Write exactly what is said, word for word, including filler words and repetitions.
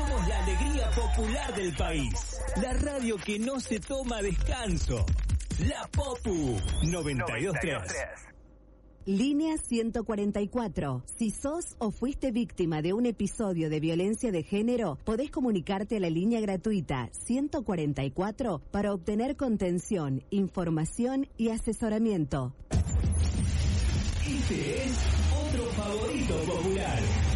Somos la alegría popular del país. La radio que no se toma descanso. La Popu noventa y dos punto tres. Línea ciento cuarenta y cuatro. Si sos o fuiste víctima de un episodio de violencia de género, podés comunicarte a la línea gratuita ciento cuarenta y cuatro para obtener contención, información y asesoramiento. Este es otro favorito popular.